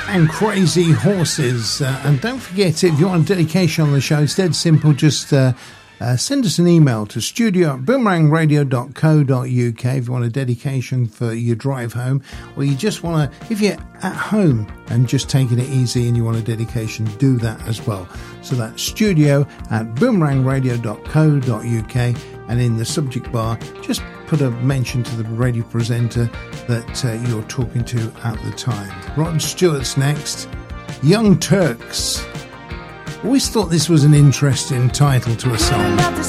and Crazy Horses. And don't forget, if you want a dedication on the show, it's dead simple. Just send us an email to studio@boomerangradio.co.uk if you want a dedication for your drive home, or you just want to, if you're at home and just taking it easy and you want a dedication, do that as well. So that's studio@boomerangradio.co.uk, and in the subject bar, just put a mention to the radio presenter that you're talking to at the time. Rod Stewart's next. Young Turks. Always thought this was an interesting title to a song.